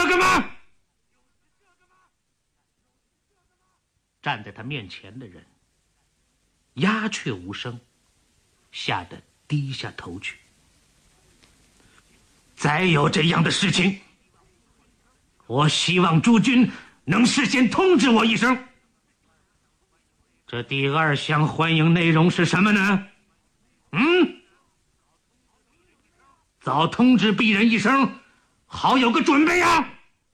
这个吗？站在他面前的人鸦雀无声，吓得低下头去。再有这样的事情，我希望诸君能事先通知我一声。这第二项欢迎内容是什么呢？早通知鄙人一声，好有个准备啊！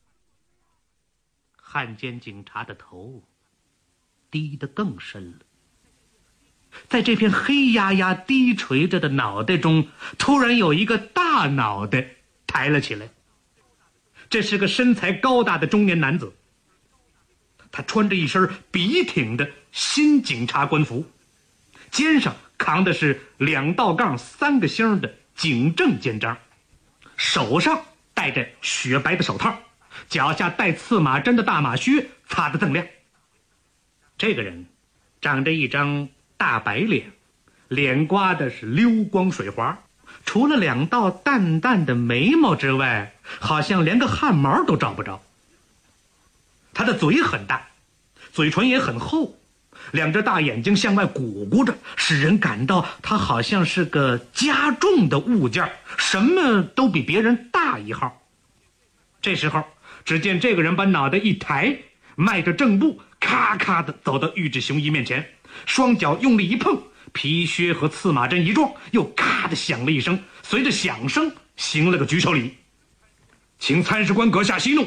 汉奸警察的头低得更深了，在这片黑压压低垂着的脑袋中，突然有一个大脑袋抬了起来。这是个身材高大的中年男子，他穿着一身笔挺的新警察官服，肩上扛的是2道杠3个星的警政肩章，手上戴着雪白的手套，脚下带刺马针的大马靴擦得锃亮。这个人长着一张大白脸，脸刮的是溜光水滑，除了2道淡淡的眉毛之外，好像连个汗毛都找不着。他的嘴很大，嘴唇也很厚，2只大眼睛向外鼓鼓着，使人感到他好像是个加重的物件，什么都比别人大一号。这时候，只见这个人把脑袋一抬，迈着正步，咔咔地走到玉质雄一面前，双脚用力一碰，皮靴和刺马针一撞，又咔地响了一声，随着响声行了个举手礼。请参事官阁下息怒。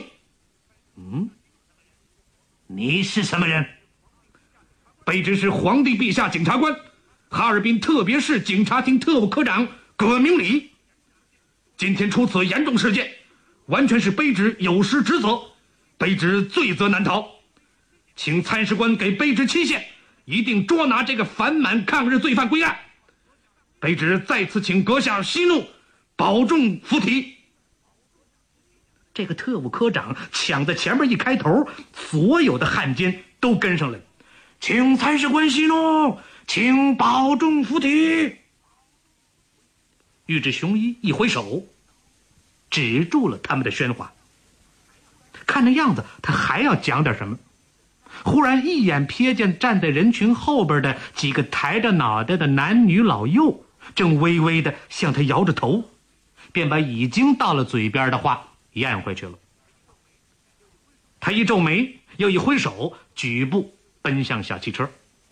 你是什么人？卑职是皇帝陛下检察官，哈尔滨特别市警察厅特务科长葛明礼。今天出此严重事件，完全是卑职有失职责，卑职罪责难逃，请参事官给卑职期限，一定捉拿这个反满抗日罪犯归案。卑职再次请阁下息怒，保重附体。这个特务科长抢在前面一开头，所有的汉奸都跟上来，请参事官息怒，请保重附体。玉质雄一一挥手，止住了他们的喧哗。看那样子，他还要讲点什么。忽然一眼瞥见站在人群后边的几个抬着脑袋的男女老幼，正微微的向他摇着头，便把已经到了嘴边的话咽回去了。他一皱眉，又一挥手，举步奔向小汽车。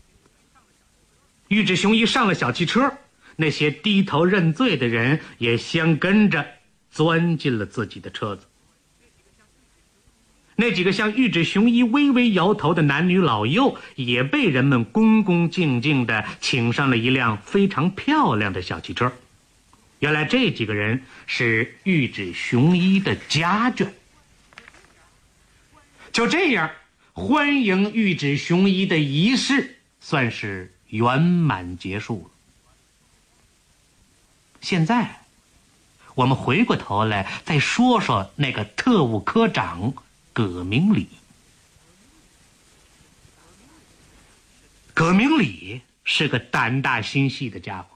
玉质雄一上了小汽车，那些低头认罪的人也相跟着钻进了自己的车子。那几个向玉质雄一微微摇头的男女老幼也被人们恭恭敬敬地请上了一辆非常漂亮的小汽车。原来这几个人是玉质雄一的家眷。就这样，欢迎玉质雄一的仪式算是圆满结束了。现在我们回过头来再说说那个特务科长葛明礼。葛明礼是个胆大心细的家伙，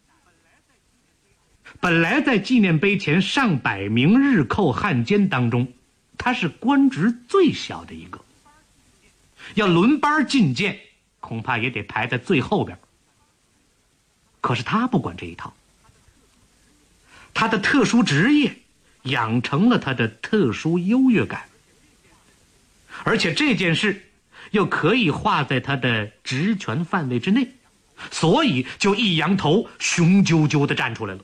本来在纪念碑前上百名日寇汉奸当中，他是官职最小的一个，要轮班进谏，恐怕也得排在最后边。可是他不管这一套，他的特殊职业养成了他的特殊优越感，而且这件事又可以划在他的职权范围之内，所以就一扬头，雄赳赳地站出来了。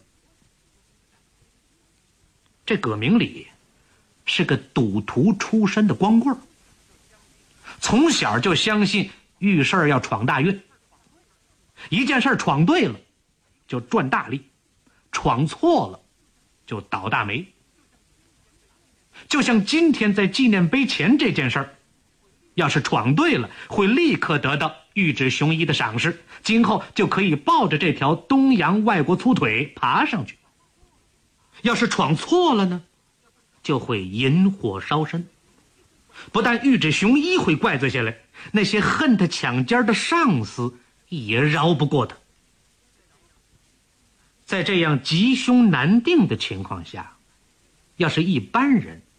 这葛明礼是个赌徒出身的光棍，从小就相信遇事要闯大运，一件事闯对了就赚大利，闯错了就倒大霉。就像今天在纪念碑前这件事儿，要是闯对了，会立刻得到玉质雄一的赏识，今后就可以抱着这条东洋外国粗腿爬上去。要是闯错了呢，就会引火烧身。不但玉质雄一会怪罪下来，那些恨他抢奸的上司也饶不过他。在这样吉凶难定的情况下，要是一般人